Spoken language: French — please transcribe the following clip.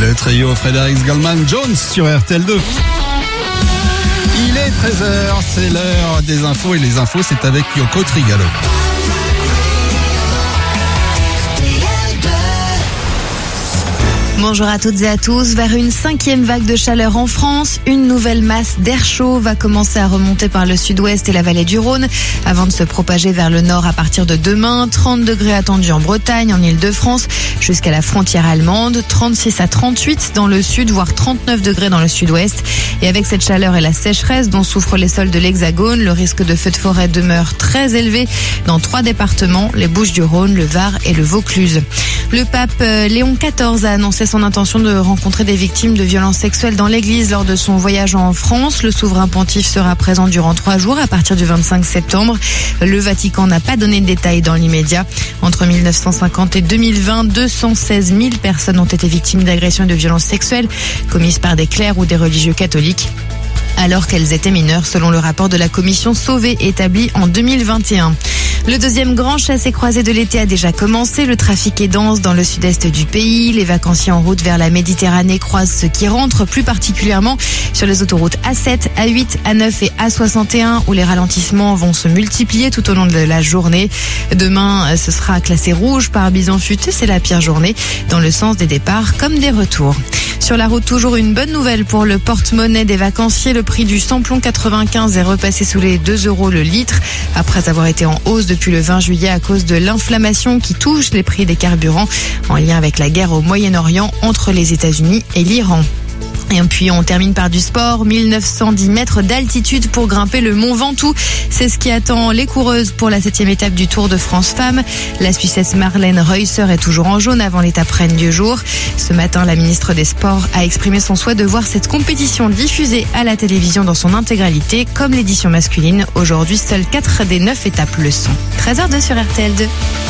Le trio Frédéric Goldman Jones sur RTL2. Il est 13h, c'est l'heure des infos et les infos c'est avec Yoko Trigalo. Bonjour à toutes et à tous. Vers une 5e vague de chaleur en France, une nouvelle masse d'air chaud va commencer à remonter par le sud-ouest et la vallée du Rhône avant de se propager vers le nord à partir de demain. 30 degrés attendus en Bretagne, en Île-de-France, jusqu'à la frontière allemande. 36 à 38 dans le sud, voire 39 degrés dans le sud-ouest. Et avec cette chaleur et la sécheresse dont souffrent les sols de l'Hexagone, le risque de feux de forêt demeure très élevé dans 3 départements, les Bouches-du-Rhône, le Var et le Vaucluse. Le pape Léon XIV a annoncé son intention de rencontrer des victimes de violences sexuelles dans l'église lors de son voyage en France. Le souverain pontife sera présent durant 3 jours à partir du 25 septembre. Le Vatican n'a pas donné de détails dans l'immédiat. Entre 1950 et 2020, 216 000 personnes ont été victimes d'agressions et de violences sexuelles commises par des clercs ou des religieux catholiques, alors qu'elles étaient mineures, selon le rapport de la commission Sauvé établi en 2021. Le deuxième grand chassé-croisé de l'été a déjà commencé. Le trafic est dense dans le sud-est du pays. Les vacanciers en route vers la Méditerranée croisent ceux qui rentrent, plus particulièrement sur les autoroutes A7, A8, A9 et A61, où les ralentissements vont se multiplier tout au long de la journée. Demain, ce sera classé rouge par bison futé. C'est la pire journée dans le sens des départs comme des retours. Sur la route, toujours une bonne nouvelle pour le porte-monnaie des vacanciers. Le prix du samplon 95 est repassé sous les 2 € le litre, après avoir été en hausse depuis le 20 juillet à cause de l'inflammation qui touche les prix des carburants en lien avec la guerre au Moyen-Orient entre les États-Unis et l'Iran. Et puis on termine par du sport, 1910 mètres d'altitude pour grimper le Mont Ventoux. C'est ce qui attend les coureuses pour la 7e étape du Tour de France Femmes. La Suissesse Marlène Reusser est toujours en jaune avant l'étape reine du jour. Ce matin, la ministre des Sports a exprimé son souhait de voir cette compétition diffusée à la télévision dans son intégralité, comme l'édition masculine. Aujourd'hui, seules 4 des 9 étapes le sont. 13h02 sur RTL2.